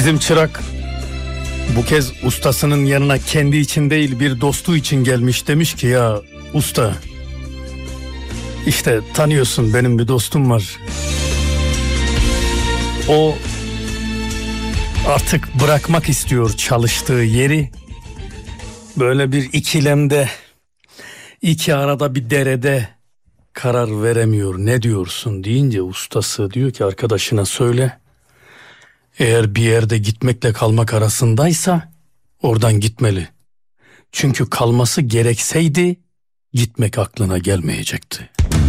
Bizim çırak bu kez ustasının yanına kendi için değil bir dostu için gelmiş, demiş ki ya usta, işte tanıyorsun benim bir dostum var. O artık bırakmak istiyor çalıştığı yeri. Böyle bir ikilemde, iki arada bir derede karar veremiyor. Ne diyorsun deyince ustası diyor ki arkadaşına söyle. Eğer bir yerde gitmekle kalmak arasındaysa oradan gitmeli. Çünkü kalması gerekseydi gitmek aklına gelmeyecekti.